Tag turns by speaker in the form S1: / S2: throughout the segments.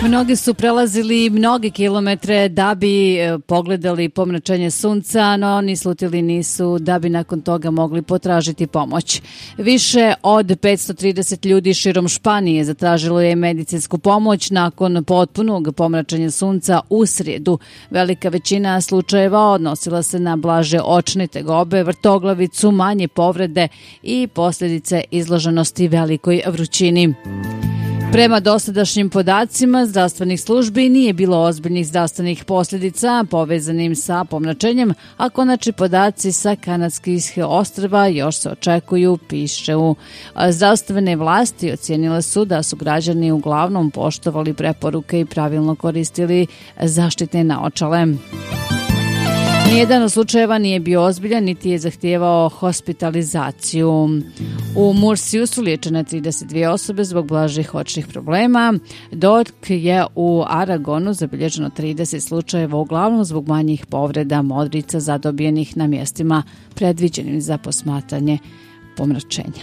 S1: Mnogi su prelazili mnoge kilometre da bi pogledali pomračenje sunca, no ni slutili nisu da bi nakon toga mogli potražiti pomoć. Više od 530 ljudi širom Španije zatražilo je medicinsku pomoć nakon potpunog pomračenja sunca u srijedu. Velika većina slučajeva odnosila se na blaže očne tegobe, vrtoglavicu, manje povrede i posljedice izloženosti velikoj vrućini. Prema dosadašnjim podacima zdravstvenih službi nije bilo ozbiljnih zdravstvenih posljedica povezanim sa pomračenjem, a konačni podaci sa Kanadskih ostrva još se očekuju, pišu. Zdravstvene vlasti ocijenile su da su građani uglavnom poštovali preporuke i pravilno koristili zaštitne naočale. Nijedan od slučajeva nije bio ozbiljan, niti je zahtijevao hospitalizaciju. U Mursiju su liječene 32 osobe zbog blažih očnih problema, dok je u Aragonu zabilježeno 30 slučajeva, uglavnom zbog manjih povreda modrica zadobijenih na mjestima predviđenim za posmatranje pomračenja.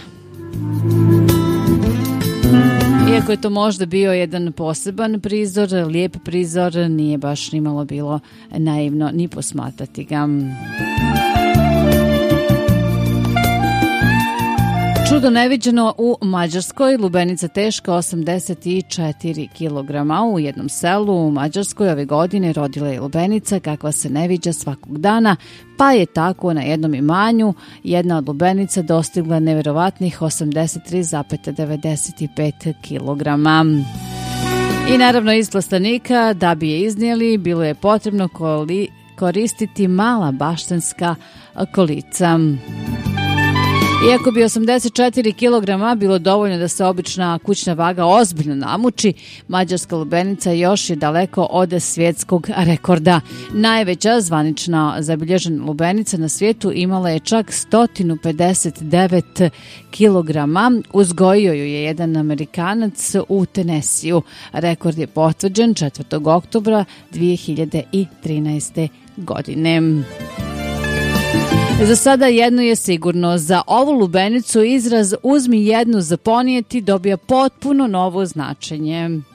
S1: Iako je to možda bio jedan poseban prizor, lijep prizor, nije baš nimalo bilo naivno ni posmatrati ga. Čudo neviđeno u Mađarskoj, lubenica teška 84 kg. U jednom selu u Mađarskoj ove godine rodila je lubenica kakva se ne viđa svakog dana, pa je tako na jednom imanju jedna od lubenica dostigla nevjerovatnih 83,95 kg. I naravno iz plastenika, da bi je iznijeli, bilo je potrebno koristiti mala baštenska kolica. Iako bi 84 kg bilo dovoljno da se obična kućna vaga ozbiljno namuči, mađarska lubenica još je daleko od svjetskog rekorda. Najveća zvanična zabilježena lubenica na svijetu imala je čak 159 kg. Uzgojio ju je jedan Amerikanac u Tenesiju. Rekord je potvrđen 4. oktobra 2013. godine. Za sada jedno je sigurno, za ovu lubenicu izraz uzmi jednu za ponijeti dobija potpuno novo značenje.